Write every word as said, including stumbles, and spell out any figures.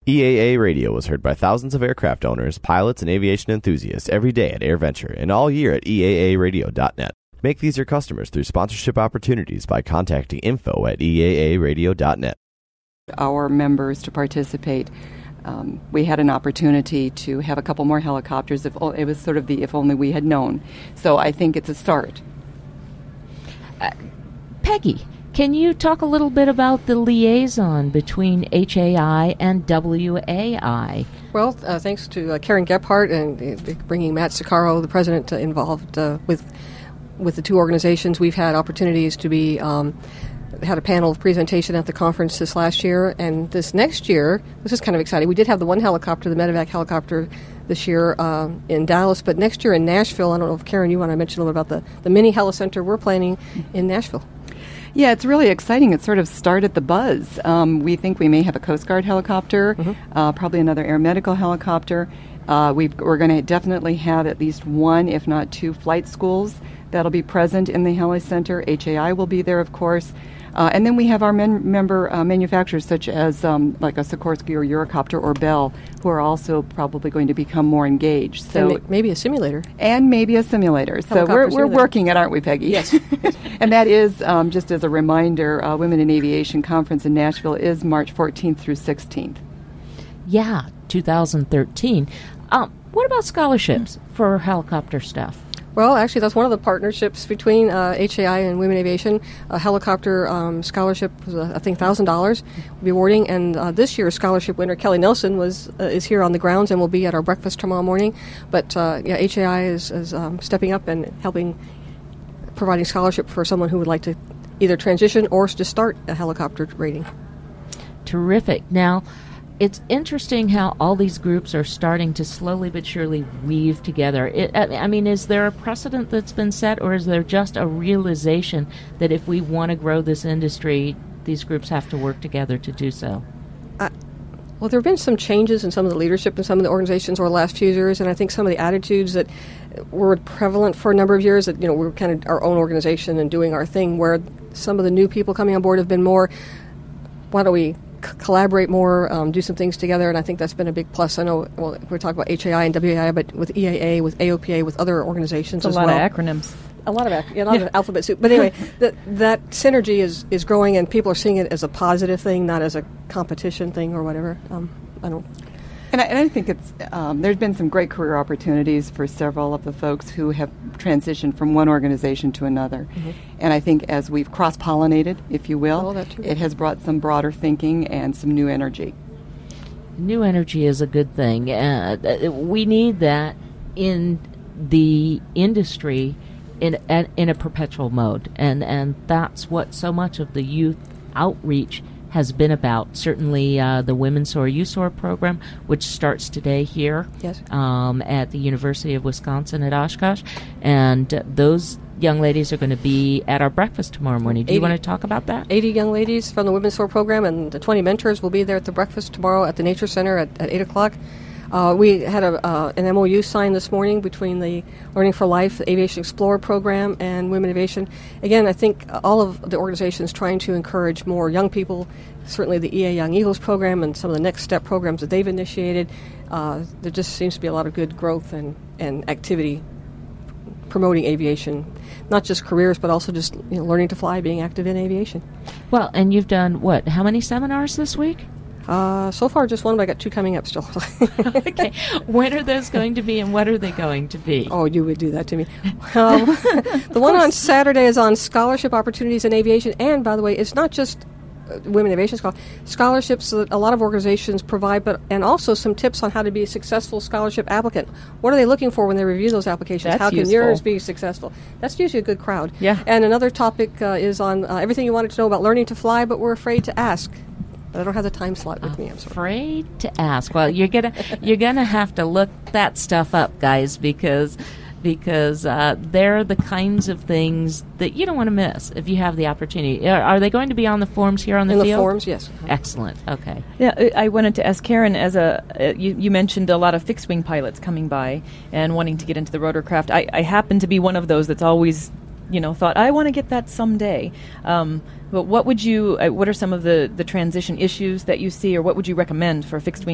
E A A Radio is heard by thousands of aircraft owners, pilots, and aviation enthusiasts every day at AirVenture and all year at E A A radio dot net. Make these your customers through sponsorship opportunities by contacting info at E A A radio dot net. Our members to participate. Um, we had an opportunity to have a couple more helicopters. If o- it was sort of the if only we had known. So I think it's a start. Uh, Peggy, can you talk a little bit about the liaison between H A I and W A I? Well, uh, thanks to uh, Karen Gephardt and uh, bringing Matt Sicaro, the president, uh, involved uh, with with the two organizations. We've had opportunities to be um, had a panel presentation at the conference this last year, and this next year, this is kind of exciting. We did have the one helicopter, the Medevac helicopter, this year uh, in Dallas, but next year in Nashville. I don't know if Karen, you want to mention a little about the the mini helicenter we're planning in Nashville. Yeah, it's really exciting. It sort of started the buzz. Um, we think we may have a Coast Guard helicopter, mm-hmm. uh, probably another air medical helicopter. Uh, we've, we're going to definitely have at least one, if not two, flight schools that'll be present in the Heli Center. H A I will be there, of course. Uh, and then we have our men- member uh, manufacturers such as um, like a Sikorsky or Eurocopter or Bell, who are also probably going to become more engaged. So and ma- maybe a simulator. And maybe a simulator. So Helicopter we're we're simulator. working it, aren't we, Peggy? Yes. And that is, um, just as a reminder, uh, Women in Aviation Conference in Nashville is March fourteenth through sixteenth. Yeah, two thousand thirteen. Um, what about scholarships for helicopter staff? Well, actually, that's one of the partnerships between uh, H A I and Women Aviation. A helicopter um, scholarship was, uh, I think, one thousand dollars will be awarding. And uh, this year's scholarship winner, Kelly Nelson, was uh, is here on the grounds and will be at our breakfast tomorrow morning. But, uh, yeah, H A I is, is um, stepping up and helping, providing scholarship for someone who would like to either transition or just start a helicopter rating. Terrific. Now, it's interesting how all these groups are starting to slowly but surely weave together. It, I mean, is there a precedent that's been set, or is there just a realization that if we want to grow this industry, these groups have to work together to do so? Uh, well, there have been some changes in some of the leadership in some of the organizations over the last few years, and I think some of the attitudes that were prevalent for a number of years, that, you know, we were kind of our own organization and doing our thing, where some of the new people coming on board have been more, why don't we C- collaborate more, um, do some things together, and I think that's been a big plus. I know, well, we're talking about H A I and W A I, but with E A A, with A O P A, with other organizations it's as a lot well. of acronyms. A lot of ac- yeah, a lot of alphabet soup. But anyway, that that synergy is, is growing, and people are seeing it as a positive thing, not as a competition thing or whatever. Um, I don't. And I, and I think it's um, there's been some great career opportunities for several of the folks who have transitioned from one organization to another. Mm-hmm. And I think as we've cross-pollinated, if you will, oh, it has brought some broader thinking and some new energy. New energy is a good thing. Uh, we need that in the industry in in a perpetual mode, and and that's what so much of the youth outreach has been about. Certainly uh, the Women's Soar U S O A R program, which starts today here yes. um, at the University of Wisconsin at Oshkosh. And uh, those young ladies are going to be at our breakfast tomorrow morning. Do you want to talk about that? eighty young ladies from the Women's Soar program, and the twenty mentors will be there at the breakfast tomorrow at the Nature Center at, at eight o'clock. Uh, we had a, uh, an M O U signed this morning between the Learning for Life, the Aviation Explorer program, and Women Aviation. Again, I think all of the organizations trying to encourage more young people, certainly the E A Young Eagles program and some of the Next Step programs that they've initiated. Uh, there just seems to be a lot of good growth and, and activity promoting aviation, not just careers, but also just, you know, learning to fly, being active in aviation. Well, and you've done, what, how many seminars this week? Uh, so far, just one, but I got two coming up still. Okay. When are those going to be, and what are they going to be? Oh, you would do that to me. Um, the one on Saturday is on scholarship opportunities in aviation, and, by the way, it's not just uh, Women Aviation Scholar- scholarships that a lot of organizations provide, but and also some tips on how to be a successful scholarship applicant. What are they looking for when they review those applications? That's how can useful. yours be successful? That's usually a good crowd. Yeah. And another topic uh, is on uh, everything you wanted to know about learning to fly, but we're afraid to ask. But I don't have the time slot with me. I'm sorry. Afraid to ask. Well, you're gonna you're gonna have to look that stuff up, guys, because because uh, they're the kinds of things that you don't want to miss if you have the opportunity. Are, are they going to be on the forums here on the In field? the forums, yes. Excellent. Okay. Yeah, I I wanted to ask Karen, as a uh, you, you mentioned a lot of fixed-wing pilots coming by and wanting to get into the rotorcraft. I, I happen to be one of those that's always, you know, thought, I want to get that someday. Um, but what would you, uh, what are some of the, the transition issues that you see, or what would you recommend for fixed-wing